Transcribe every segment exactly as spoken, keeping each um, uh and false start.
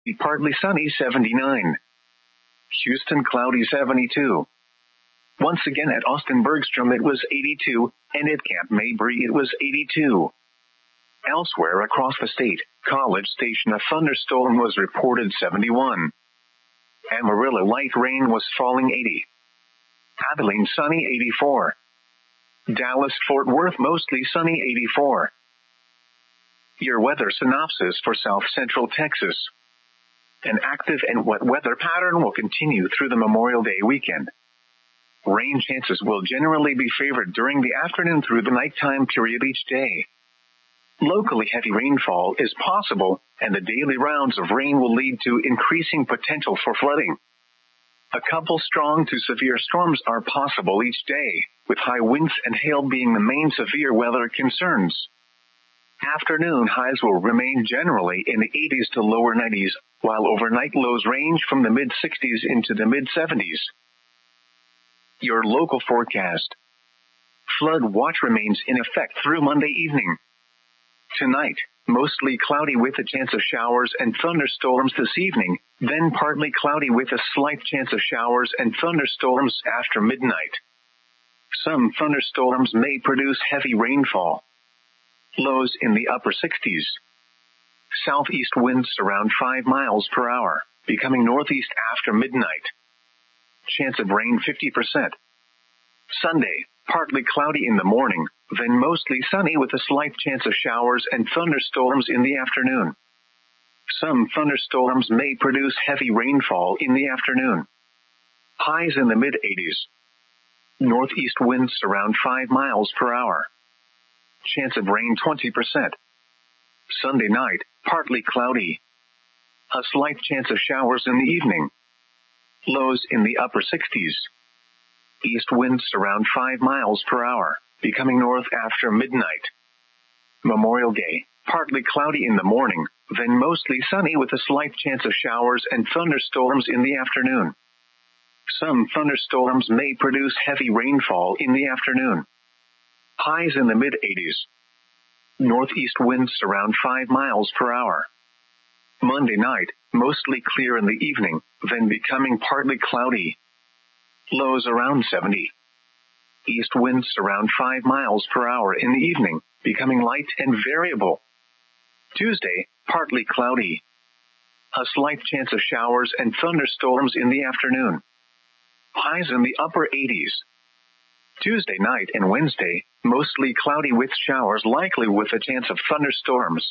Partly sunny seventy-nine. Houston cloudy seventy-two. Once again at Austin Bergstrom it was eighty-two, and at Camp Mabry it was eighty-two. Elsewhere across the state, College Station a thunderstorm was reported seventy-one. Amarillo light rain was falling eighty. Abilene sunny eighty-four. Dallas Fort Worth mostly sunny eighty-four. Your weather synopsis for South Central Texas. An active and wet weather pattern will continue through the Memorial Day weekend. Rain chances will generally be favored during the afternoon through the nighttime period each day. Locally heavy rainfall is possible, and the daily rounds of rain will lead to increasing potential for flooding. A couple strong to severe storms are possible each day, with high winds and hail being the main severe weather concerns. Afternoon highs will remain generally in the eighties to lower nineties, while overnight lows range from the mid-sixties into the mid-seventies. Your local forecast. Flood watch remains in effect through Monday evening. Tonight, mostly cloudy with a chance of showers and thunderstorms this evening, then partly cloudy with a slight chance of showers and thunderstorms after midnight. Some thunderstorms may produce heavy rainfall. Lows in the upper sixties. Southeast winds around five miles per hour, becoming northeast after midnight. Chance of rain fifty percent. Sunday, partly cloudy in the morning, then mostly sunny with a slight chance of showers and thunderstorms in the afternoon. Some thunderstorms may produce heavy rainfall in the afternoon. Highs in the mid-eighties. Northeast winds around five miles per hour. Chance of rain twenty percent. Sunday night, partly cloudy. A slight chance of showers in the evening. Lows in the upper sixties. East winds around five miles per hour, becoming north after midnight. Memorial Day, partly cloudy in the morning, then mostly sunny with a slight chance of showers and thunderstorms in the afternoon. Some thunderstorms may produce heavy rainfall in the afternoon. Highs in the mid-eighties. Northeast winds around five miles per hour. Monday night, mostly clear in the evening, then becoming partly cloudy. Lows around seventy. East winds around five miles per hour in the evening, becoming light and variable. Tuesday, partly cloudy. A slight chance of showers and thunderstorms in the afternoon. Highs in the upper eighties. Tuesday night and Wednesday, mostly cloudy with showers likely with a chance of thunderstorms.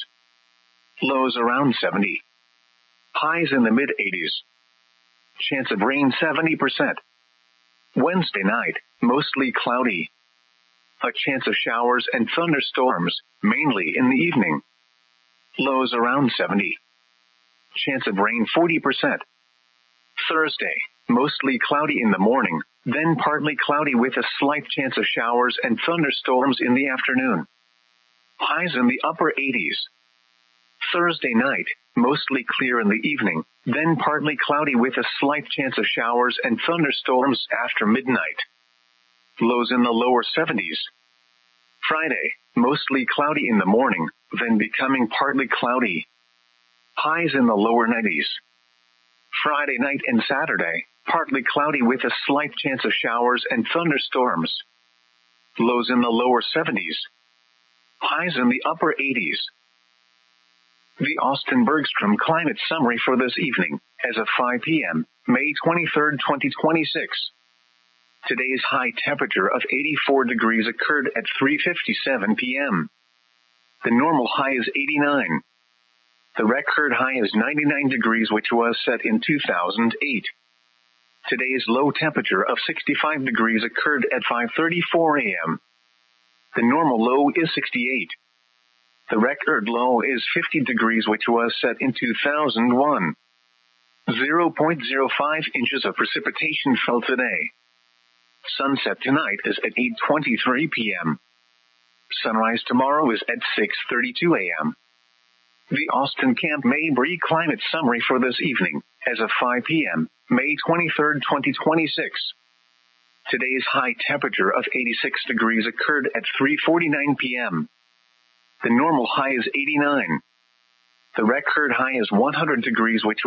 Lows around seventy. Highs in the mid-eighties. Chance of rain seventy percent. Wednesday night, mostly cloudy. A chance of showers and thunderstorms, mainly in the evening. Lows around seventy. Chance of rain forty percent. Thursday, mostly cloudy in the morning, then partly cloudy with a slight chance of showers and thunderstorms in the afternoon. Highs in the upper eighties. Thursday night, mostly clear in the evening, then partly cloudy with a slight chance of showers and thunderstorms after midnight. Lows in the lower seventies. Friday, mostly cloudy in the morning, then becoming partly cloudy. Highs in the lower nineties. Friday night and Saturday, partly cloudy with a slight chance of showers and thunderstorms. Lows in the lower seventies. Highs in the upper eighties. The Austin Bergstrom Climate Summary for this evening, as of five p.m., May twenty-third, twenty twenty-six. Today's high temperature of eighty-four degrees occurred at three fifty-seven p.m. The normal high is eighty-nine. The record high is ninety-nine degrees, which was set in two thousand eight. Today's low temperature of sixty-five degrees occurred at five thirty-four a.m. The normal low is sixty-eight. The record low is fifty degrees, which was set in two thousand one. zero point zero five inches of precipitation fell today. Sunset tonight is at eight twenty-three p.m. Sunrise tomorrow is at six thirty-two a.m. The Austin Camp Mabry Climate Summary for this evening, as of five p.m., May twenty-third, twenty twenty-six. Today's high temperature of eighty-six degrees occurred at three forty-nine p.m. The normal high is eighty-nine. The record high is one hundred degrees, which